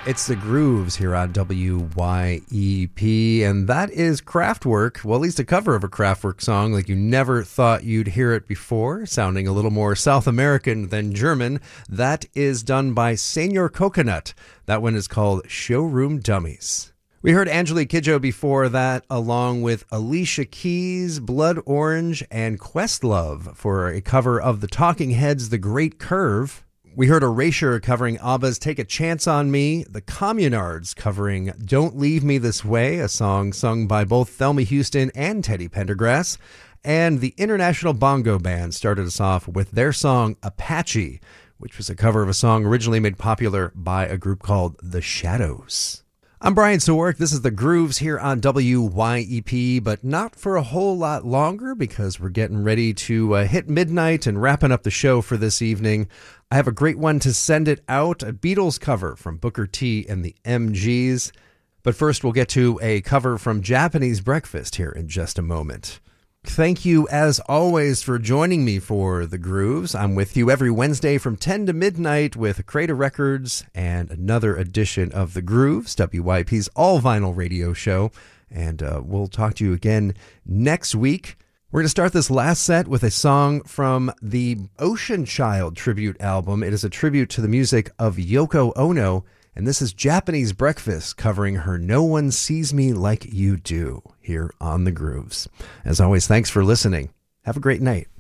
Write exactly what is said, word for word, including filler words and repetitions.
It's the Grooves here on W Y E P, and that is Kraftwerk, well, at least a cover of a Kraftwerk song like you never thought you'd hear it before, sounding a little more South American than German. That is done by Senor Coconut. That one is called Showroom Dummies. We heard Angelique Kidjo before that, along with Alicia Keys, Blood Orange, and Questlove for a cover of the Talking Heads' The Great Curve. We heard Erasure covering ABBA's Take a Chance on Me, the Communards covering Don't Leave Me This Way, a song sung by both Thelma Houston and Teddy Pendergrass, and the International Bongo Band started us off with their song Apache, which was a cover of a song originally made popular by a group called The Shadows. I'm Brian Sawark. This is The Grooves here on W Y E P, but not for a whole lot longer because we're getting ready to uh, hit midnight and wrapping up the show for this evening. I have a great one to send it out, a Beatles cover from Booker T and the M Gs. But first we'll get to a cover from Japanese Breakfast here in just a moment. Thank you, as always, for joining me for The Grooves. I'm with you every Wednesday from ten to midnight with Creator Records and another edition of The Grooves, W Y P's all-vinyl radio show. And uh, we'll talk to you again next week. We're going to start this last set with a song from the Ocean Child tribute album. It is a tribute to the music of Yoko Ono. And this is Japanese Breakfast covering her No One Sees Me Like You Do here on The Grooves. As always, thanks for listening. Have a great night.